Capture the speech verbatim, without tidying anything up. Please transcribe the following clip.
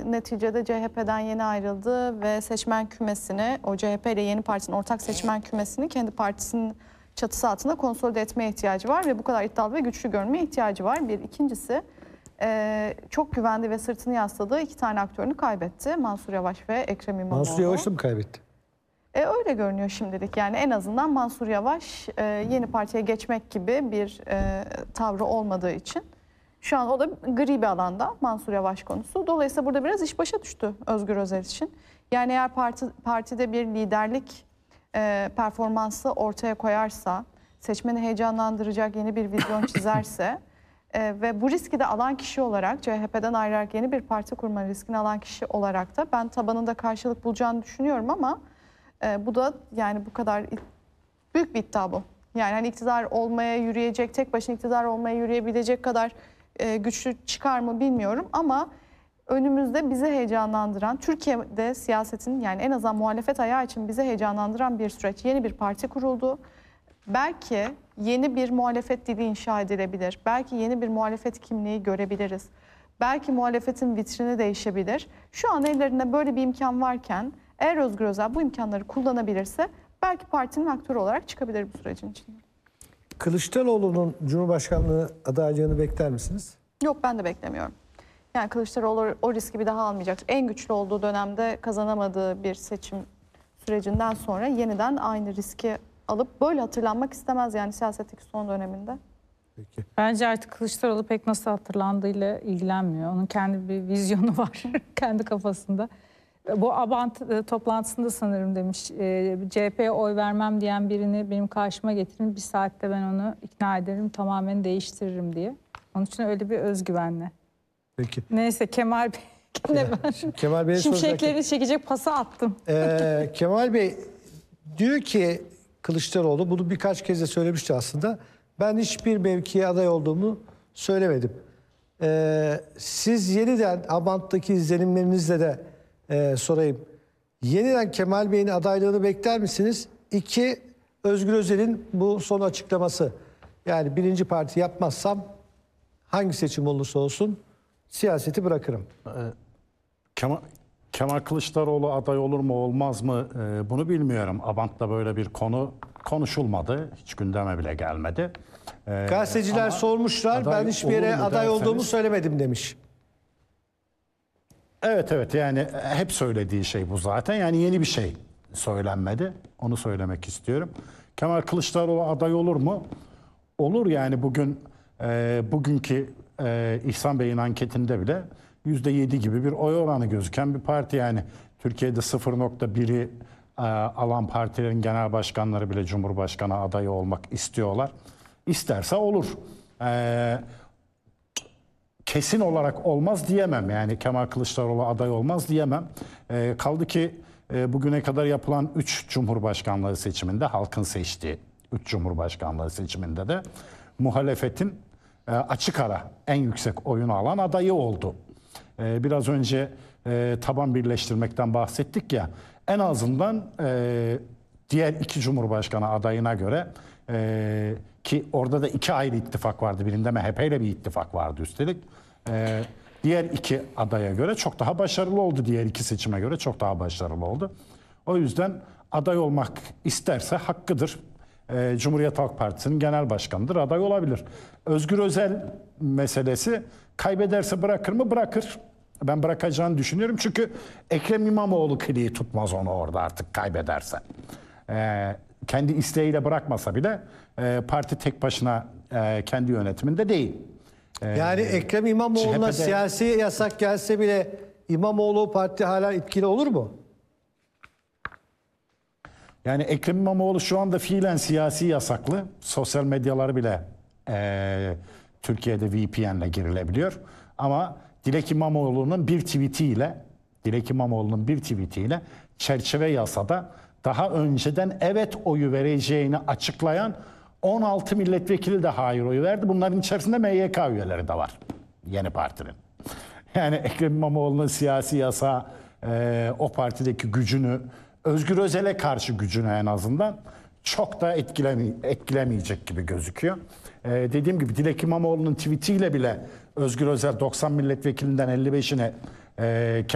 neticede C H P'den yeni ayrıldı ve seçmen kümesini, o C H P ile Yeni Parti'nin ortak seçmen kümesini kendi partisinin çatısı altında konsolide etmeye ihtiyacı var ve bu kadar iddialı ve güçlü görünmeye ihtiyacı var. Bir. İkincisi, e, çok güvendiği ve sırtını yasladığı iki tane aktörünü kaybetti. Mansur Yavaş ve Ekrem İmamoğlu. Mansur Yavaş da mı kaybetti? E, öyle görünüyor şimdilik. Yani en azından Mansur Yavaş e, Yeni Parti'ye geçmek gibi bir e, tavrı olmadığı için şu an o da gri bir alanda Mansur Yavaş konusu. Dolayısıyla burada biraz iş başa düştü Özgür Özel için. Yani eğer parti, partide bir liderlik e, performansı ortaya koyarsa, seçmeni heyecanlandıracak yeni bir vizyon çizerse e, ve bu riski de alan kişi olarak, C H P'den ayrılarak yeni bir parti kurma riskini alan kişi olarak da ben tabanında karşılık bulacağını düşünüyorum ama e, bu da yani bu kadar büyük bir iddia bu. Yani hani iktidar olmaya yürüyecek, tek başına iktidar olmaya yürüyebilecek kadar e, güçlü çıkar mı bilmiyorum ama önümüzde bizi heyecanlandıran, Türkiye'de siyasetin yani en azından muhalefet ayağı için bizi heyecanlandıran bir süreç. Yeni bir parti kuruldu. Belki yeni bir muhalefet dili inşa edilebilir. Belki yeni bir muhalefet kimliği görebiliriz. Belki muhalefetin vitrini değişebilir. Şu an ellerinde böyle bir imkan varken eğer Özgür Özel bu imkanları kullanabilirse belki partinin aktörü olarak çıkabilir bu sürecin içinde. Kılıçdaroğlu'nun Cumhurbaşkanlığı adaylığını bekler misiniz? Yok, ben de beklemiyorum. Yani Kılıçdaroğlu o riski bir daha almayacak. En güçlü olduğu dönemde kazanamadığı bir seçim sürecinden sonra yeniden aynı riski alıp böyle hatırlanmak istemez yani siyasetteki son döneminde. Peki. Bence artık Kılıçdaroğlu pek nasıl hatırlandığıyla ilgilenmiyor. Onun kendi bir vizyonu var kendi kafasında. Bu Abant toplantısında sanırım demiş, C H P'ye oy vermem diyen birini benim karşıma getirin, bir saatte ben onu ikna ederim, tamamen değiştiririm diye. Onun için öyle bir özgüvenle. Peki. Neyse Kemal Bey, ne ben Kemal Bey'e şimşekleri çekecek pası attım. Ee, Kemal Bey diyor ki Kılıçdaroğlu, bunu birkaç kez de söylemişti aslında. Ben hiçbir mevkiye aday olduğumu söylemedim. Ee, siz yeniden Abant'taki izlenimlerinizle de e, sorayım. Yeniden Kemal Bey'in adaylığını bekler misiniz? İki, Özgür Özel'in bu son açıklaması. Yani birinci parti yapmazsam hangi seçim olursa olsun siyaseti bırakırım. Ee, Kemal, Kemal Kılıçdaroğlu aday olur mu olmaz mı ee, bunu bilmiyorum. Abant'ta böyle bir konu konuşulmadı. Hiç gündeme bile gelmedi. Ee, Gazeteciler sormuşlar. Ben hiçbir yere aday derseniz, olduğumu söylemedim demiş. Evet evet yani hep söylediği şey bu zaten. Yani yeni bir şey söylenmedi. Onu söylemek istiyorum. Kemal Kılıçdaroğlu aday olur mu? Olur yani bugün e, bugünkü e, İhsan Bey'in anketinde bile yüzde yedi gibi bir oy oranı gözüken bir parti yani. Türkiye'de sıfır nokta biri e, alan partilerin genel başkanları bile Cumhurbaşkanı adayı olmak istiyorlar. İsterse olur. E, kesin olarak olmaz diyemem yani Kemal Kılıçdaroğlu aday olmaz diyemem. E, kaldı ki e, bugüne kadar yapılan üç Cumhurbaşkanlığı seçiminde halkın seçtiği üç Cumhurbaşkanlığı seçiminde de muhalefetin e, açık ara en yüksek oyunu alan adayı oldu. E, biraz önce e, taban birleştirmekten bahsettik ya, en azından e, diğer iki Cumhurbaşkanı adayına göre e, ki orada da iki ayrı ittifak vardı. Birinde M H P ile bir ittifak vardı üstelik. E, diğer iki adaya göre çok daha başarılı oldu. Diğer iki seçime göre çok daha başarılı oldu. O yüzden aday olmak isterse hakkıdır. E, Cumhuriyet Halk Partisi'nin genel başkanıdır, aday olabilir. Özgür Özel meselesi, kaybederse bırakır mı? Bırakır. Ben bırakacağını düşünüyorum çünkü Ekrem İmamoğlu kliği tutmaz onu orada artık kaybederse. E, kendi isteğiyle bırakmasa bile e, parti tek başına e, kendi yönetiminde değil. E, Yani Ekrem İmamoğlu'na C H P'de siyasi yasak gelse bile İmamoğlu parti hala etkili olur mu? Yani Ekrem İmamoğlu şu anda fiilen siyasi yasaklı. Sosyal medyaları bile e, Türkiye'de V P N'le girilebiliyor. Ama Dilek İmamoğlu'nun bir tweetiyle Dilek İmamoğlu'nun bir tweetiyle çerçeve yasada daha önceden evet oyu vereceğini açıklayan on altı milletvekili de hayır oyu verdi. Bunların içerisinde M Y K üyeleri de var. Yeni partinin. Yani Ekrem İmamoğlu'nun siyasi yasa e, o partideki gücünü, Özgür Özel'e karşı gücünü en azından çok da etkileme, etkilemeyecek gibi gözüküyor. Ee, dediğim gibi Dilek İmamoğlu'nun tweetiyle bile Özgür Özel doksan milletvekilinden elli beşine e,